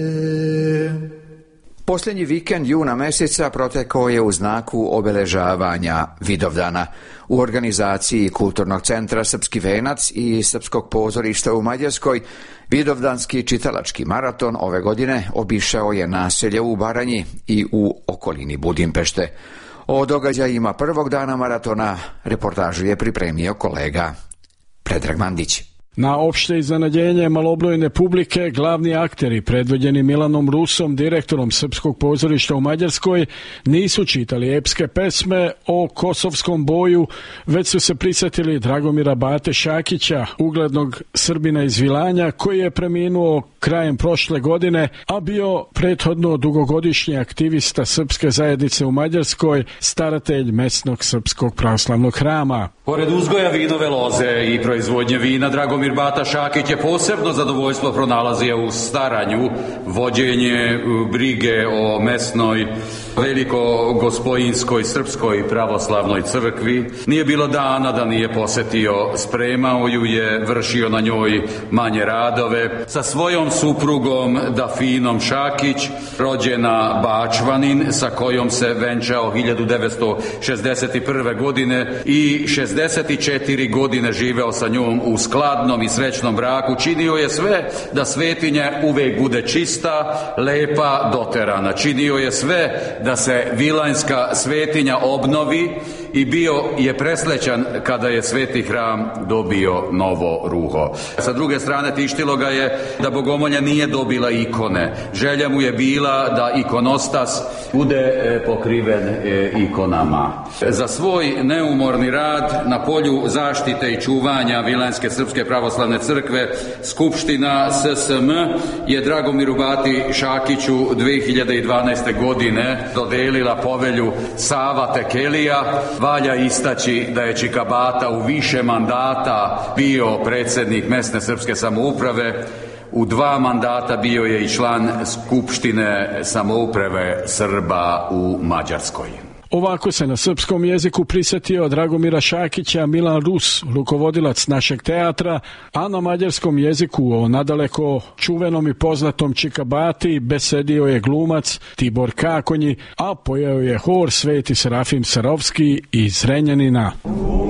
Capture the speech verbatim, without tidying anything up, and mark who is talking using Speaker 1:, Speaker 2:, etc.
Speaker 1: Posljednji vikend juna meseca protekao je u znaku obeležavanja Vidovdana. U organizaciji Kulturnog centra Srpski venac i Srpskog pozorišta u Mađarskoj Vidovdanski čitalački maraton ove godine obišao je naselje u Baranji i u okolini Budimpešte. O događajima prvog dana maratona reportažu je pripremio kolega Predrag Mandić.
Speaker 2: Na opšte iznenađenje malobrojne publike, glavni akteri predvođeni Milanom Rusom, direktorom Srpskog pozorišta u Mađarskoj, nisu čitali epske pesme o kosovskom boju, već su se prisjetili Dragomira Bate Šakića, uglednog Srbina iz Vilanja, koji je preminuo krajem prošle godine, a bio prethodno dugogodišnji aktivista srpske zajednice u Mađarskoj, staratelj mesnog srpskog pravoslavnog hrama.
Speaker 3: Pored uzgoja vinove loze i proizvodnje vina, Dragomir Bata Šakić je posebno zadovoljstvo pronalazio u staranju, vođenje brige o mesnoj velikogospojinskoj srpskoj pravoslavnoj crkvi. Nije bilo dana da nije posetio, spremao ju je, vršio na njoj manje radove. Sa svojom suprugom Dafinom Šakić, rođena Bačvanin, sa kojom se venčao hiljadu devetsto šezdeset prve. godine i šezdeset četiri godine živeo sa njom u skladnom i srećnom braku, činio je sve da svetinja uvek bude čista, lepa, doterana. Činio je sve da se vilanjska svetinja obnovi i bio je presrećan kada je sveti hram dobio novo ruho. Sa druge strane, tištilo ga je da Bogomolja nije dobila ikone. Želja mu je bila da ikonostas bude pokriven ikonama. Za svoj neumorni rad na polju zaštite i čuvanja Vilanjske srpske pravoslavne crkve, Skupština S S M je Dragomiru Bati Šakiću dve hiljade dvanaeste. godine dodelila povelju Sava Tekelija. Valja istaći da je Čika Bata u više mandata bio predsjednik mesne srpske samouprave, u dva mandata bio je i član Skupštine samouprave Srba u Mađarskoj.
Speaker 2: Ovako se na srpskom jeziku prisjetio Dragomira Šakića Milan Rus, rukovodilac našeg teatra, a na mađarskom jeziku o nadaleko čuvenom i poznatom Čika Bati besedio je glumac Tibor Kakonji, a pojeo je hor Sveti Serafim Sarovski iz Zrenjanina.